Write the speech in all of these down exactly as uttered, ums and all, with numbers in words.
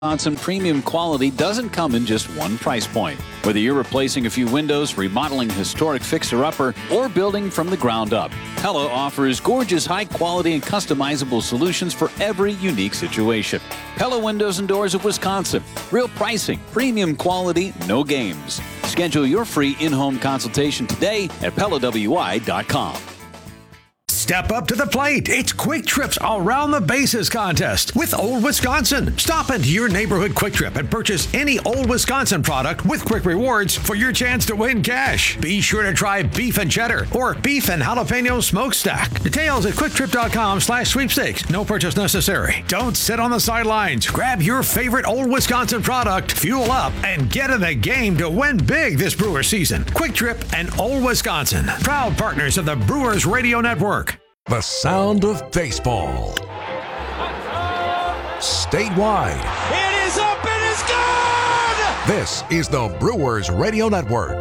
Wisconsin premium quality doesn't come in just one price point. Whether you're replacing a few windows, remodeling a historic fixer-upper, or building from the ground up, Pella offers gorgeous, high-quality, and customizable solutions for every unique situation. Pella Windows and Doors of Wisconsin. Real pricing, premium quality, no games. Schedule your free in-home consultation today at Pella W I dot com. Step up to the plate. It's Quick Trip's Around the Bases contest with Old Wisconsin. Stop into your neighborhood Quick Trip and purchase any Old Wisconsin product with Quick Rewards for your chance to win cash. Be sure to try beef and cheddar or beef and jalapeno smokestack. Details at quicktrip.com slash sweepstakes. No purchase necessary. Don't sit on the sidelines. Grab your favorite Old Wisconsin product, fuel up, and get in the game to win big this Brewer season. Quick Trip and Old Wisconsin, proud partners of the Brewers Radio Network. The sound of baseball. Statewide. It is up, it is gone! This is the Brewers Radio Network.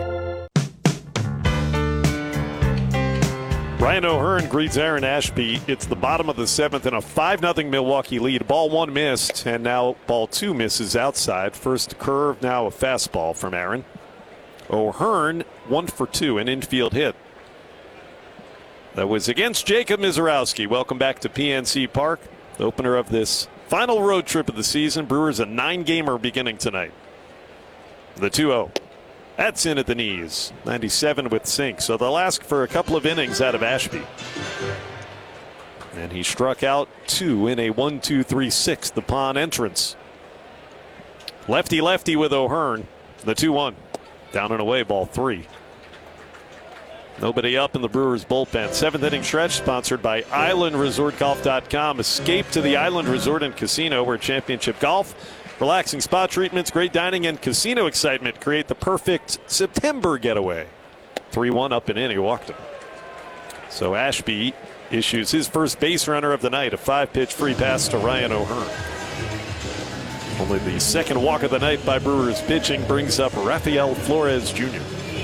Ryan O'Hearn greets Aaron Ashby. It's the bottom of the seventh and a five nothing Milwaukee lead. Ball one missed, and now ball two misses outside. First curve, now a fastball from Aaron. O'Hearn, one for two, an infield hit. That was against Jacob Mizorowski. Welcome back to P N C Park, the opener of this final road trip of the season. Brewers a nine-gamer beginning tonight. The two oh. That's in at the knees. ninety-seven with sink. So they'll ask for a couple of innings out of Ashby. And he struck out two in a one two three six, the Pond entrance. Lefty-lefty with O'Hearn. The two one. Down and away, ball three. Nobody up in the Brewers bullpen. Seventh inning stretch sponsored by Island Resort Golf dot com. Escape to the Island Resort and Casino where championship golf, relaxing spa treatments, great dining, and casino excitement create the perfect September getaway. three one up and in. He walked him. So Ashby issues his first base runner of the night. A five-pitch free pass to Ryan O'Hearn. Only the second walk of the night by Brewers pitching brings up Rafael Flores Junior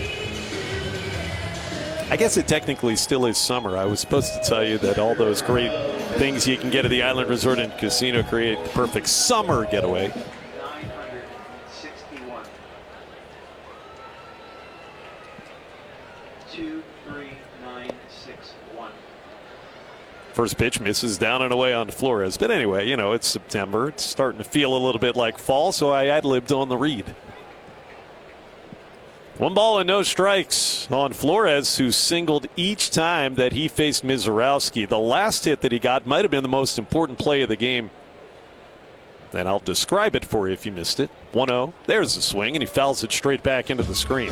I guess it technically still is summer. I was supposed to tell you that all those great things you can get at the Island Resort and Casino create the perfect summer getaway. two three nine six one. First pitch misses down and away on Flores. But anyway, you know, it's September. It's starting to feel a little bit like fall, so I ad-libbed on the read. One ball and no strikes on Flores, who singled each time that he faced Mizorowski. The last hit that he got might have been the most important play of the game. And I'll describe it for you if you missed it. one oh. There's the swing, and he fouls it straight back into the screen.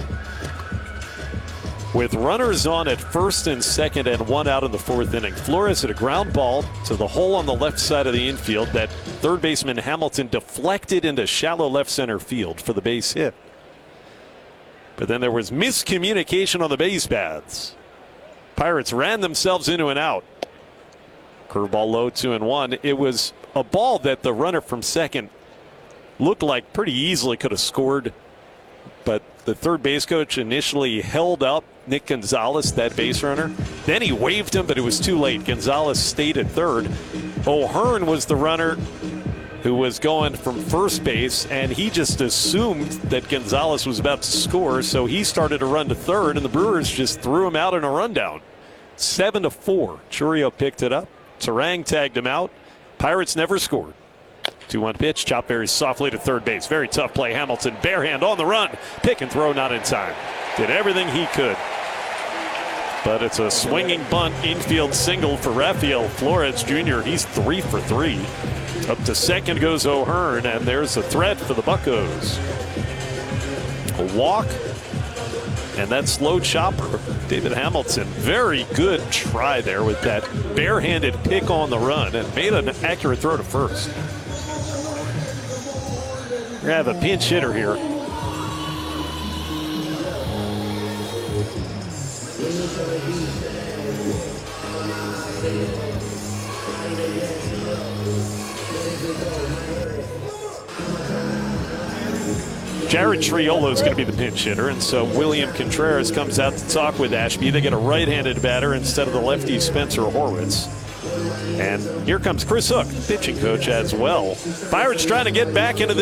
With runners on at first and second and one out in the fourth inning, Flores hit a ground ball to the hole on the left side of the infield that third baseman Hamilton deflected into shallow left center field for the base hit. But then there was miscommunication on the base paths. Pirates ran themselves into an out. Curveball low, two and one. It was a ball that the runner from second looked like pretty easily could have scored. But the third base coach initially held up Nick Gonzalez, that base runner. Then he waved him, but it was too late. Gonzalez stayed at third. O'Hearn was the runner who was going from first base, and he just assumed that Gonzalez was about to score, so he started to run to third, and the Brewers just threw him out in a rundown. Seven to four. Churio picked it up. Terang tagged him out. Pirates never scored. two one pitch. Chopped very softly to third base. Very tough play. Hamilton barehand on the run. Pick and throw not in time. Did everything he could. But it's a swinging bunt infield single for Rafael Flores Junior He's three for three. Up to second goes O'Hearn, and there's a threat for the Buccos. A walk, and that slow chopper, David Hamilton. Very good try there with that barehanded pick on the run, and made an accurate throw to first. We're going to have a pinch hitter here. Jared Triolo is going to be the pinch hitter, and so William Contreras comes out to talk with Ashby. They get a right-handed batter instead of the lefty Spencer Horwitz. And here comes Chris Hook, pitching coach as well. Pirates trying to get back into the